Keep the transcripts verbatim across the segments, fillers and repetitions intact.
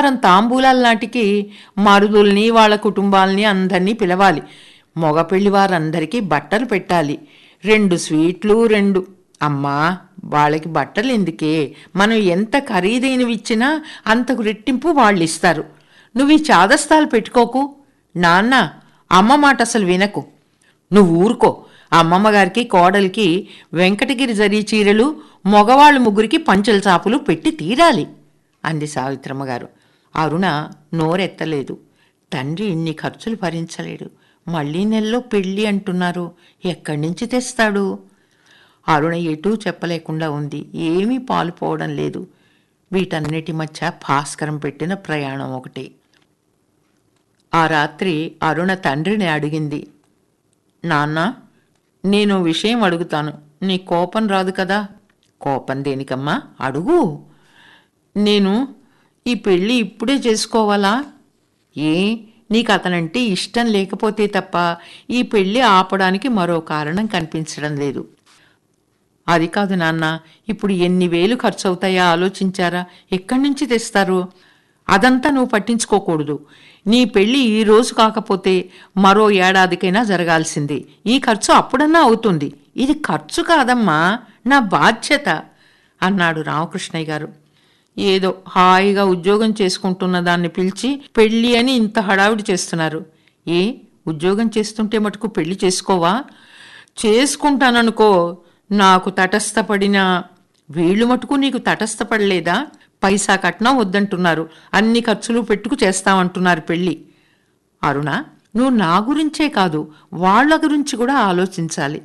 శుక్రవారం తాంబూలాల నాటికి మరుదుల్ని వాళ్ళ కుటుంబాలని అందరినీ పిలవాలి. మగ పెళ్లివారందరికీ బట్టలు పెట్టాలి. రెండు స్వీట్లు రెండు. అమ్మా, వాళ్ళకి బట్టలు ఎందుకే? మనం ఎంత ఖరీదైనవి ఇచ్చినా అంతకు రెట్టింపు వాళ్ళు ఇస్తారు. నువ్వు ఈ చాదస్తాలు పెట్టుకోకు. నాన్న, అమ్మ మాట అసలు వినకు. నువ్వు ఊరుకో. అమ్మమ్మ గారికి కోడలికి వెంకటగిరి జరీ చీరలు, మగవాళ్ళు ముగ్గురికి పంచెల చాపులు పెట్టి తీరాలి అంది సావిత్రమ్మ గారు. అరుణ నోరెత్తలేదు. తండ్రి ఇన్ని ఖర్చులు భరించలేడు. మళ్లీ నెలలో పెళ్ళి అంటున్నారు. ఎక్కడి నుంచి తెస్తాడు? అరుణ ఎటూ చెప్పలేకుండా ఉంది. ఏమీ పాలుపోవడం లేదు. వీటన్నిటి మధ్య భాస్కరం పెట్టిన ప్రయాణం ఒకటి. ఆ రాత్రి అరుణ తండ్రిని అడిగింది. నాన్న, నేను విషయం అడుగుతాను. నీ కోపం రాదు కదా? కోపం దేనికమ్మా? అడుగు. నేను ఈ పెళ్ళి ఇప్పుడే చేసుకోవాలా? ఏ, నీకు అతనంటే ఇష్టం లేకపోతే తప్ప ఈ పెళ్ళి ఆపడానికి మరో కారణం కనిపించడం లేదు. అది కాదు నాన్న, ఇప్పుడు ఎన్ని వేలు ఖర్చు అవుతాయా ఆలోచించారా? ఎక్కడి నుంచి తెస్తారు? అదంతా నువ్వు పట్టించుకోకూడదు. నీ పెళ్ళి ఈ రోజు కాకపోతే మరో ఏడాదికైనా జరగాల్సింది. ఈ ఖర్చు అప్పుడన్నా అవుతుంది. ఇది ఖర్చు కాదమ్మా, నా బాధ్యత అన్నాడు రామకృష్ణయ్య గారు. ఏదో హాయిగా ఉద్యోగం చేసుకుంటున్న దాన్ని పిలిచి పెళ్ళి అని ఇంత హడావిడి చేస్తున్నారు. ఏ, ఉద్యోగం చేస్తుంటే మటుకు పెళ్లి చేసుకోవా? చేసుకుంటాననుకో. నాకు తటస్థపడిన వీళ్ళు మటుకు నీకు తటస్థపడలేదా? పైసా కట్నం వద్దంటున్నారు. అన్ని ఖర్చులు పెట్టుకు చేస్తామంటున్నారు పెళ్ళి. అరుణ, నువ్వు నా గురించే కాదు, వాళ్ళ గురించి కూడా ఆలోచించాలి.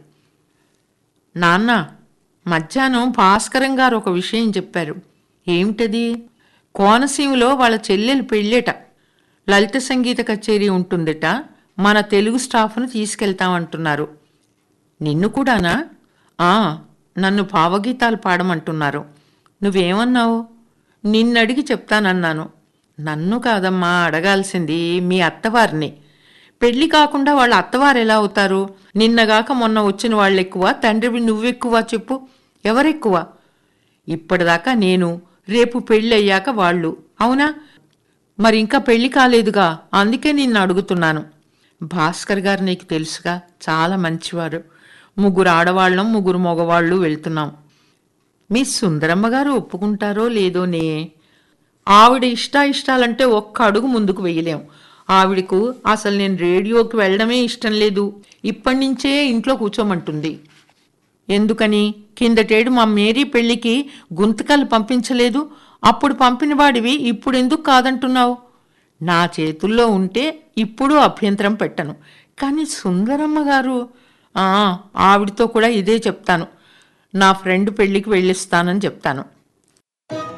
నాన్న, మధ్యాహ్నం భాస్కరం గారు ఒక విషయం చెప్పారు. ఏమిటది? కోనసీమలో వాళ్ళ చెల్లెలు పెళ్ళేట. లలిత సంగీత కచేరీ ఉంటుందట. మన తెలుగు స్టాఫ్ను తీసుకెళ్తామంటున్నారు. నిన్ను కూడానా? ఆ, నన్ను భావగీతాలు పాడమంటున్నారు. నువ్వేమన్నావు? నిన్నడిగి చెప్తానన్నాను. నన్ను కాదమ్మా అడగాల్సింది, మీ అత్తవారిని. పెళ్లి కాకుండా వాళ్ళ అత్తవారు ఎలా అవుతారు? నిన్నగాక మొన్న వచ్చిన వాళ్ళెక్కువ, తండ్రివి నువ్వెక్కువ? చెప్పు, ఎవరెక్కువ? ఇప్పటిదాకా నేను, రేపు పెళ్ళి అయ్యాక వాళ్ళు. అవునా? మరి ఇంకా పెళ్లి కాలేదుగా, అందుకే నిన్ను అడుగుతున్నాను. భాస్కర్ గారు నీకు తెలుసుగా, చాలా మంచివారు. ముగ్గురు ఆడవాళ్ళం, ముగ్గురు మగవాళ్ళు వెళ్తున్నాం. మీ సుందరమ్మ గారు ఒప్పుకుంటారో లేదోనే. ఆవిడ ఇష్టాయిష్టాలంటే ఒక్క అడుగు ముందుకు వెయ్యలేం. ఆవిడకు అసలు నేను రేడియోకి వెళ్ళడమే ఇష్టం లేదు. ఇప్పటి నుంచే ఇంట్లో కూర్చోమంటుంది. ఎందుకని? కిందటేడు మా మేరీ పెళ్లికి గుంతకలు పంపించలేదు. అప్పుడు పంపిన వాడివి ఇప్పుడు ఎందుకు కాదంటున్నావు? నా చేతుల్లో ఉంటే ఇప్పుడు అభ్యంతరం పెట్టను. కానీ సుందరమ్మ గారు, ఆవిడితో కూడా ఇదే చెప్తాను. నా ఫ్రెండ్ పెళ్లికి వెళ్ళిస్తానని చెప్తాను.